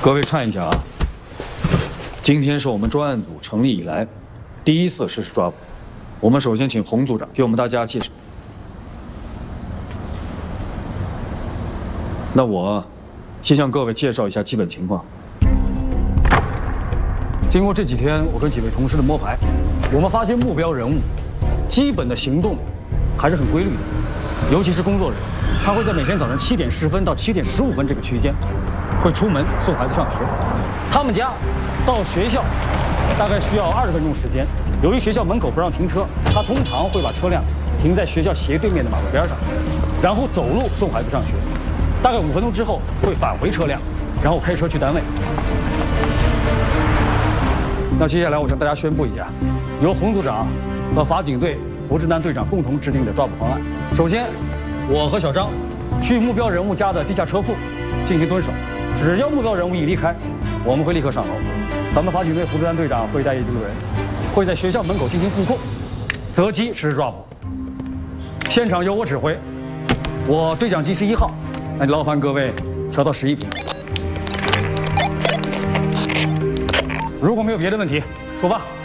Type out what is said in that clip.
各位看一下啊，今天是我们专案组成立以来第一次实施抓捕。我们首先请洪组长给我们大家介绍。那我先向各位介绍一下基本情况。经过这几天我跟几位同事的摸排，我们发现目标人物基本的行动还是很规律的，尤其是工作日，他会在每天早上7点10分到7点15分这个区间。 会出门送孩子上学，他们家到学校大概需要20分钟时间。由于学校门口不让停车，他通常会把车辆停在学校斜对面的马路边上，然后走路送孩子上学。大概5分钟之后会返回车辆，然后开车去单位。那接下来我向大家宣布一下，由洪组长和法警队胡志南队长共同制定的抓捕方案。首先，我和小张去目标人物家的地下车库进行蹲守。 只要目标人物一离开，我们会立刻上楼。咱们法警队胡志安队长会带一队人，会在学校门口进行布控，择机实施抓捕。现场由我指挥，我对讲机是1号，那劳烦各位调到11频。如果没有别的问题，出发。